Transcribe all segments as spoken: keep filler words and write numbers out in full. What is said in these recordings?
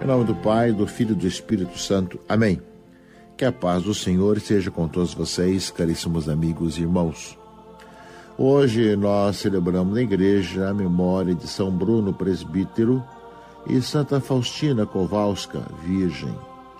Em nome do Pai, do Filho e do Espírito Santo. Amém. Que a paz do Senhor esteja com todos vocês, caríssimos amigos e irmãos. Hoje nós celebramos na igreja a memória de São Bruno Presbítero e Santa Faustina Kowalska, Virgem.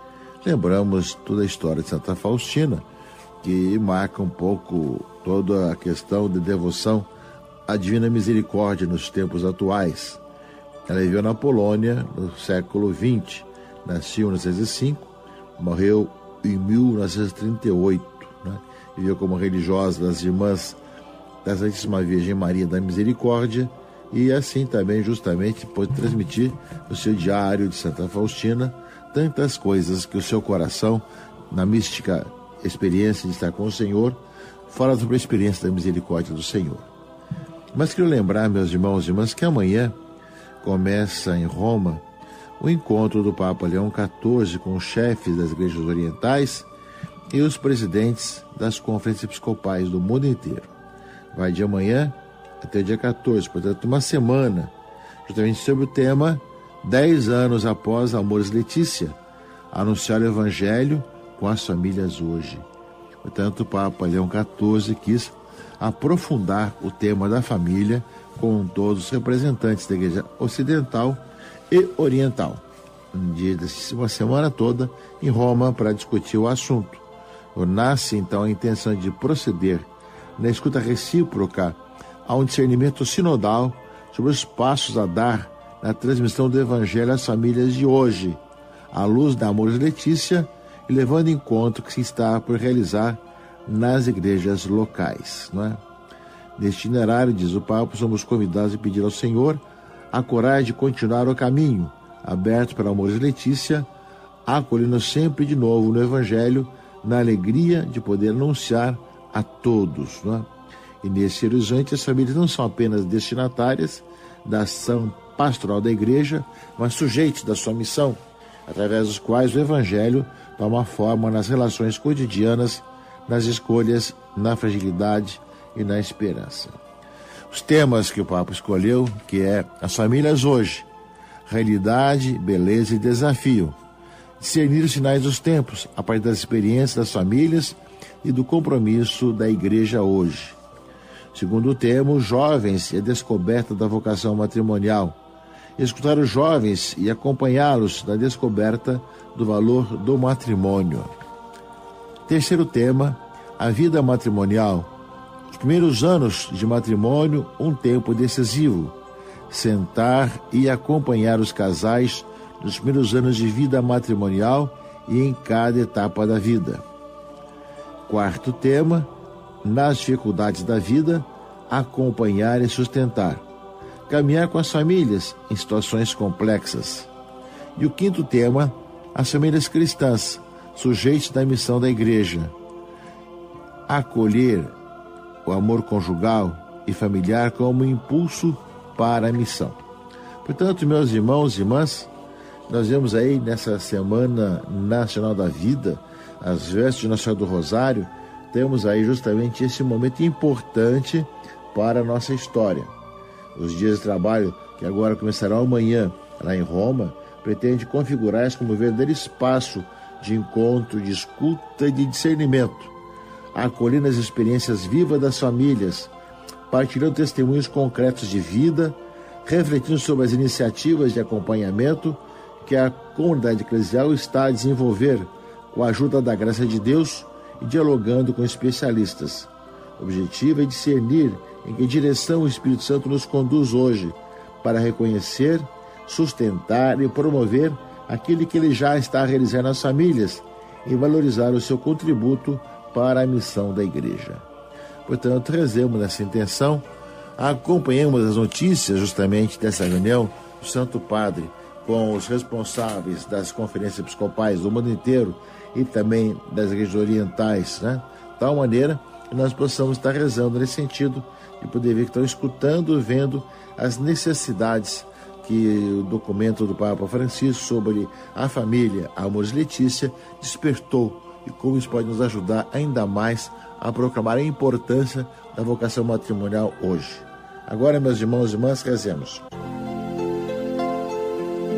Lembramos toda a história de Santa Faustina, que marca um pouco toda a questão de devoção à Divina Misericórdia nos tempos atuais. Ela viveu na Polônia no século vinte, nasceu em mil novecentos e cinco, morreu em mil novecentos e trinta e oito, né? Viveu como religiosa das Irmãs da Santíssima Virgem Maria da Misericórdia e assim também justamente pôde transmitir no seu diário de Santa Faustina tantas coisas que o seu coração, na mística experiência de estar com o Senhor, fala sobre a experiência da misericórdia do Senhor. Mas quero lembrar, meus irmãos e irmãs, que amanhã começa em Roma o encontro do Papa Leão quatorze com os chefes das igrejas orientais e os presidentes das conferências episcopais do mundo inteiro. Vai de amanhã até o dia quatorze, portanto, uma semana, justamente sobre o tema dez anos após Amoris Laetitia, anunciar o Evangelho com as famílias hoje. Portanto, o Papa Leão quatorze quis aprofundar o tema da família com todos os representantes da Igreja Ocidental e Oriental. Um dia, uma semana toda em Roma para discutir o assunto. Nasce então a intenção de proceder na escuta recíproca a um discernimento sinodal sobre os passos a dar na transmissão do Evangelho às famílias de hoje, à luz da Amoris Laetitia e levando em conta o que se está por realizar nas igrejas locais, não é? Neste itinerário, diz o Papa, somos convidados a pedir ao Senhor a coragem de continuar o caminho aberto para Amoris Laetitia, acolhendo sempre de novo no Evangelho, na alegria de poder anunciar a todos, não é? E nesse horizonte, as famílias não são apenas destinatárias da ação pastoral da igreja, mas sujeitos da sua missão, através dos quais o Evangelho toma forma nas relações cotidianas, nas escolhas, na fragilidade e na esperança. Os temas que o Papa escolheu, que é as famílias hoje, realidade, beleza e desafio, discernir os sinais dos tempos a partir das experiências das famílias e do compromisso da igreja hoje. Segundo tema, os jovens e a descoberta da vocação matrimonial, escutar os jovens e acompanhá-los na descoberta do valor do matrimônio. Terceiro tema, a vida matrimonial. Os primeiros anos de matrimônio, um tempo decisivo. Sentar e acompanhar os casais nos primeiros anos de vida matrimonial e em cada etapa da vida. Quarto tema, nas dificuldades da vida, acompanhar e sustentar. Caminhar com as famílias em situações complexas. E o quinto tema, as famílias cristãs, sujeitos da missão da igreja. Acolher o amor conjugal e familiar como impulso para a missão. Portanto, meus irmãos e irmãs, nós vemos aí nessa Semana Nacional da Vida, as vestes de Nossa Senhora do Rosário, temos aí justamente esse momento importante para a nossa história. Os dias de trabalho, que agora começarão amanhã, lá em Roma, pretende configurar isso como um verdadeiro espaço de encontro, de escuta e de discernimento, acolhendo as experiências vivas das famílias, partilhando testemunhos concretos de vida, refletindo sobre as iniciativas de acompanhamento que a comunidade eclesial está a desenvolver com a ajuda da graça de Deus e dialogando com especialistas. O objetivo é discernir em que direção o Espírito Santo nos conduz hoje para reconhecer, sustentar e promover aquilo que ele já está realizando nas famílias e valorizar o seu contributo para a missão da igreja. Portanto, rezemos nessa intenção, acompanhemos as notícias justamente dessa reunião do Santo Padre com os responsáveis das conferências episcopais do mundo inteiro e também das igrejas orientais, né? De tal maneira que nós possamos estar rezando nesse sentido de poder ver que estão escutando, vendo as necessidades que o documento do Papa Francisco sobre a família, a Amoris Laetitia, despertou e como isso pode nos ajudar ainda mais a proclamar a importância da vocação matrimonial hoje. Agora, meus irmãos e irmãs, rezemos.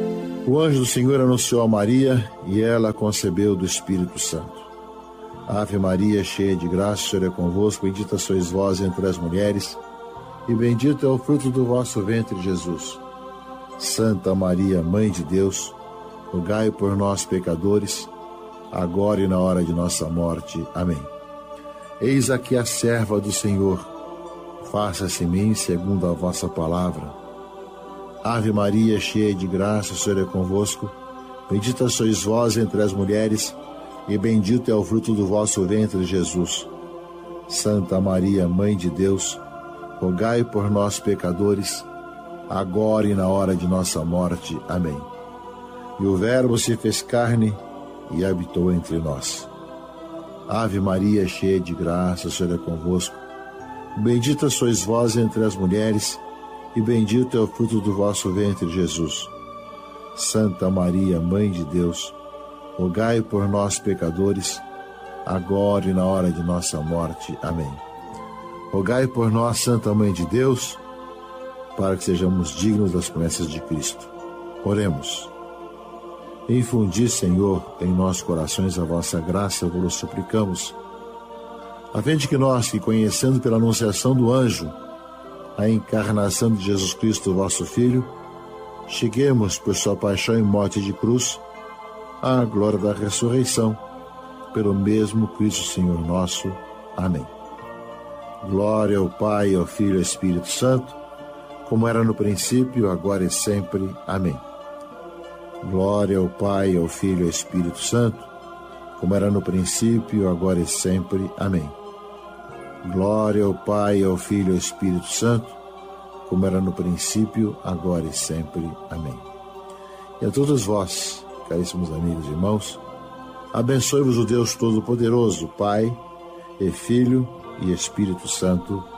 O anjo do Senhor anunciou a Maria e ela concebeu do Espírito Santo. Ave Maria, cheia de graça, o Senhor é convosco, bendita sois vós entre as mulheres, e bendito é o fruto do vosso ventre, Jesus. Santa Maria, Mãe de Deus, rogai por nós, pecadores, agora e na hora de nossa morte. Amém. Eis aqui a serva do Senhor, faça-se em mim segundo a vossa palavra. Ave Maria, cheia de graça, o Senhor é convosco, bendita sois vós entre as mulheres, e bendito é o fruto do vosso ventre, Jesus. Santa Maria, Mãe de Deus, rogai por nós, pecadores, agora e na hora de nossa morte. Amém. E o Verbo se fez carne e habitou entre nós. Ave Maria, cheia de graça, o Senhor é convosco, bendita sois vós entre as mulheres, e bendito é o fruto do vosso ventre, Jesus. Santa Maria, Mãe de Deus, rogai por nós, pecadores, agora e na hora de nossa morte. Amém. Rogai por nós, Santa Mãe de Deus, para que sejamos dignos das promessas de Cristo. Oremos. Infundi, Senhor, em nossos corações a vossa graça, vos suplicamos, a fim de que nós, que conhecendo pela anunciação do anjo a encarnação de Jesus Cristo, vosso Filho, cheguemos por sua paixão e morte de cruz à glória da ressurreição, pelo mesmo Cristo Senhor nosso. Amém. Glória ao Pai, ao Filho e ao Espírito Santo, como era no princípio, agora e sempre. Amém. Glória ao Pai, ao Filho e ao Espírito Santo, como era no princípio, agora e sempre. Amém. Glória ao Pai, ao Filho e ao Espírito Santo, como era no princípio, agora e sempre. Amém. E a todos vós, caríssimos amigos e irmãos, abençoe-vos o Deus Todo-Poderoso, Pai e Filho e Espírito Santo.